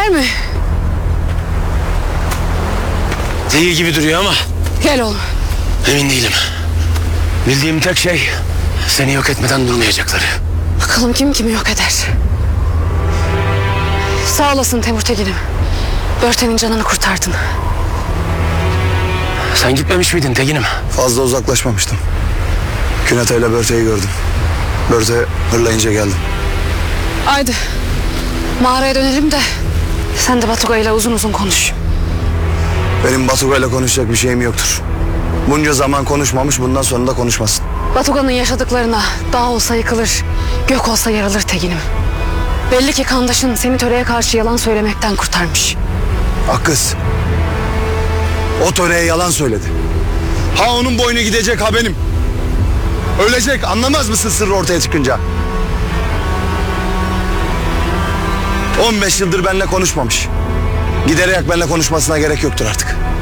Değer mi? Değil gibi duruyor ama Gel oğlum. emin değilim. Bildiğim tek şey seni yok etmeden durmayacakları. Bakalım kim kimi yok eder. Sağ olasın Temur Tekin'im. Börte'nin canını kurtardın. Sen gitmemiş miydin Tekin'im? Fazla uzaklaşmamıştım. Künete ile Börte'yi gördüm. Börte hırlayınca geldim. Haydi. Mağaraya dönelim de sen de Batuga ile uzun uzun konuş. Benim Batuga ile konuşacak bir şeyim yoktur. Bunca zaman konuşmamış, bundan sonra da konuşmasın. Batuga'nın yaşadıklarına dağ olsa yıkılır, gök olsa yarılır Tekin'im. Belli ki kandaşın seni töreye karşı yalan söylemekten kurtarmış. Hakkız. O töreye yalan söyledi. Ha onun boynu gidecek, ha benim. Ölecek, anlamaz mısın sırrı ortaya çıkınca? 15 yıldır benimle konuşmamış. Giderek benimle konuşmasına gerek yoktur artık.